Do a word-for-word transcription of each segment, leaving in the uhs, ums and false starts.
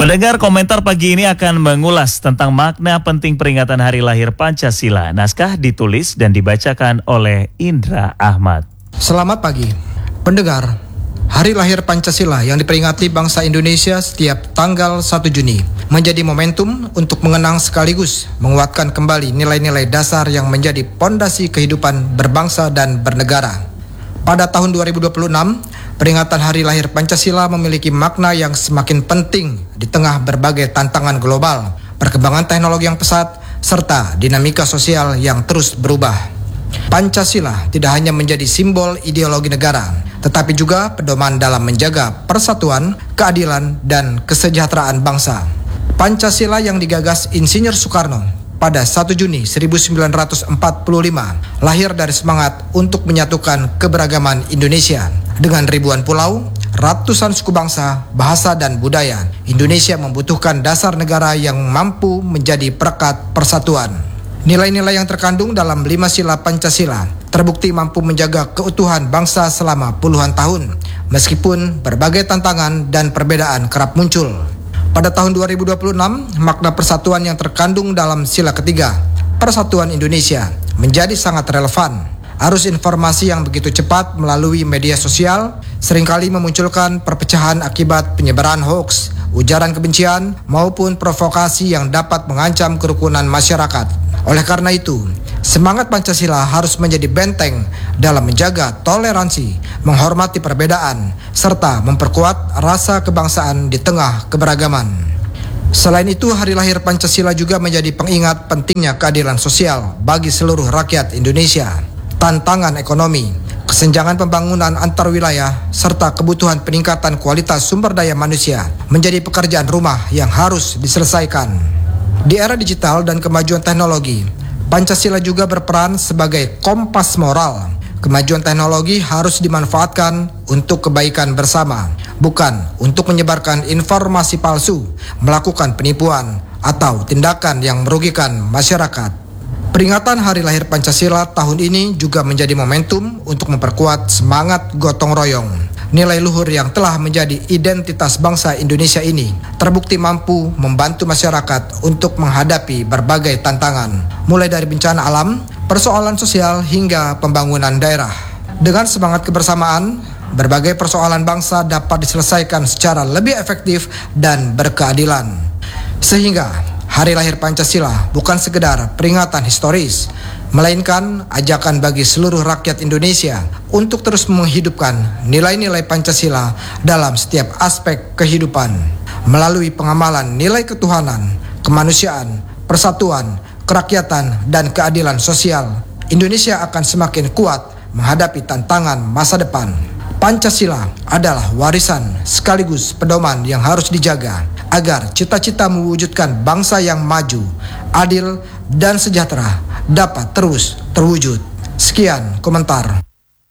Pendengar, komentar pagi ini akan mengulas tentang makna penting peringatan Hari Lahir Pancasila. Naskah ditulis dan dibacakan oleh Indra Ahmad. Selamat pagi. Pendengar, Hari Lahir Pancasila yang diperingati bangsa Indonesia setiap tanggal satu Juni menjadi momentum untuk mengenang sekaligus menguatkan kembali nilai-nilai dasar yang menjadi pondasi kehidupan berbangsa dan bernegara. Pada tahun dua ribu dua puluh enam, peringatan Hari Lahir Pancasila memiliki makna yang semakin penting di tengah berbagai tantangan global, perkembangan teknologi yang pesat, serta dinamika sosial yang terus berubah. Pancasila tidak hanya menjadi simbol ideologi negara, tetapi juga pedoman dalam menjaga persatuan, keadilan, dan kesejahteraan bangsa. Pancasila yang digagas Insinyur Soekarno pada satu Juni seribu sembilan ratus empat puluh lima lahir dari semangat untuk menyatukan keberagaman Indonesia. Dengan ribuan pulau, ratusan suku bangsa, bahasa, dan budaya, Indonesia membutuhkan dasar negara yang mampu menjadi perekat persatuan. Nilai-nilai yang terkandung dalam lima sila Pancasila terbukti mampu menjaga keutuhan bangsa selama puluhan tahun, meskipun berbagai tantangan dan perbedaan kerap muncul. Pada tahun dua ribu dua puluh enam, makna persatuan yang terkandung dalam sila ketiga, Persatuan Indonesia, menjadi sangat relevan. Arus informasi yang begitu cepat melalui media sosial seringkali memunculkan perpecahan akibat penyebaran hoaks, ujaran kebencian, maupun provokasi yang dapat mengancam kerukunan masyarakat. Oleh karena itu, semangat Pancasila harus menjadi benteng dalam menjaga toleransi, menghormati perbedaan, serta memperkuat rasa kebangsaan di tengah keberagaman. Selain itu, Hari Lahir Pancasila juga menjadi pengingat pentingnya keadilan sosial bagi seluruh rakyat Indonesia. Tantangan ekonomi, kesenjangan pembangunan antar wilayah, serta kebutuhan peningkatan kualitas sumber daya manusia menjadi pekerjaan rumah yang harus diselesaikan. Di era digital dan kemajuan teknologi, Pancasila juga berperan sebagai kompas moral. Kemajuan teknologi harus dimanfaatkan untuk kebaikan bersama, bukan untuk menyebarkan informasi palsu, melakukan penipuan, atau tindakan yang merugikan masyarakat. Peringatan Hari Lahir Pancasila tahun ini juga menjadi momentum untuk memperkuat semangat gotong royong. Nilai luhur yang telah menjadi identitas bangsa Indonesia ini terbukti mampu membantu masyarakat untuk menghadapi berbagai tantangan, mulai dari bencana alam, persoalan sosial, hingga pembangunan daerah. Dengan semangat kebersamaan, berbagai persoalan bangsa dapat diselesaikan secara lebih efektif dan berkeadilan. Sehingga Hari Lahir Pancasila bukan sekedar peringatan historis, melainkan ajakan bagi seluruh rakyat Indonesia untuk terus menghidupkan nilai-nilai Pancasila dalam setiap aspek kehidupan. Melalui pengamalan nilai ketuhanan, kemanusiaan, persatuan, kerakyatan, dan keadilan sosial, Indonesia akan semakin kuat menghadapi tantangan masa depan. Pancasila adalah warisan sekaligus pedoman yang harus dijaga agar cita-cita mewujudkan bangsa yang maju, adil, dan sejahtera dapat terus terwujud. Sekian komentar.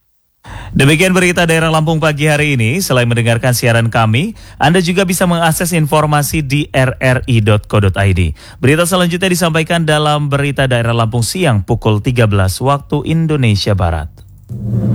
Demikian berita daerah Lampung pagi hari ini. Selain mendengarkan siaran kami, Anda juga bisa mengakses informasi di r r i dot co dot i d. Berita selanjutnya disampaikan dalam berita daerah Lampung siang pukul tiga belas waktu Indonesia Barat.